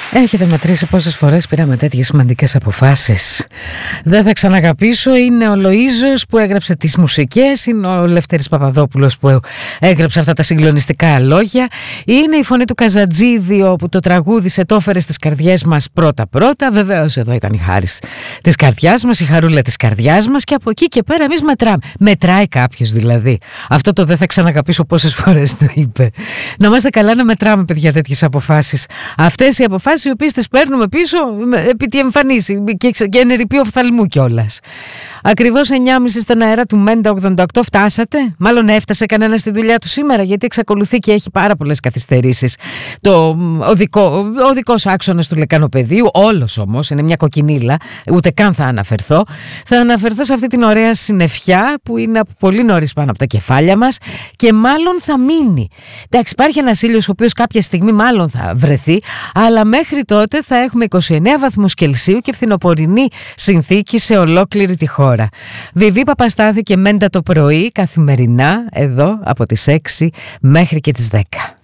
Έχετε μετρήσει πόσες φορές πήραμε τέτοιες σημαντικές αποφάσεις? Δεν θα ξαναγαπήσω είναι ο Λοΐζος που έγραψε τις μουσικές, είναι ο Λευτέρης Παπαδόπουλος που έγραψε αυτά τα συγκλονιστικά λόγια, είναι η φωνή του Καζατζίδη που το τραγούδισε, το έφερε στις καρδιές μας πρώτα. Βεβαίως εδώ ήταν η Χάρης της καρδιάς μας, η Χαρούλα της καρδιάς μας, και από εκεί και πέρα εμείς μετράμε. Μετράει κάποιος δηλαδή? Αυτό το δεν θα ξαναγαπήσω πόσες φορές το είπε? Να είμαστε καλά να μετράμε, παιδιά, τέτοιες αποφάσεις. Αυτές οι αποφάσεις οι οποίες τις παίρνουμε πίσω επί τη εμφανίση και ενερυπεί οφθαλμού κιόλας. Ακριβώς 9.30 στον αέρα του Μέντα 88 φτάσατε. Μάλλον έφτασε κανένα στη δουλειά του σήμερα, γιατί εξακολουθεί και έχει πάρα πολλές καθυστερήσεις. Ο δικός άξονας του Λεκανοπεδίου, όλος όμως, είναι μια κοκκινίλα, ούτε καν θα αναφερθώ. Θα αναφερθώ σε αυτή την ωραία συννεφιά που είναι από πολύ νωρίς πάνω από τα κεφάλια μας και μάλλον θα μείνει. Εντάξει, υπάρχει ένας ήλιος ο οποίος κάποια στιγμή μάλλον θα βρεθεί, αλλά μέχρι τότε θα έχουμε 29 βαθμούς Κελσίου και φθινοπορεινή συνθήκη σε ολόκληρη τη χώρα. Βιβί Παπαστάθη και Μέντα το πρωί, καθημερινά εδώ από τις 6 μέχρι και τις 10.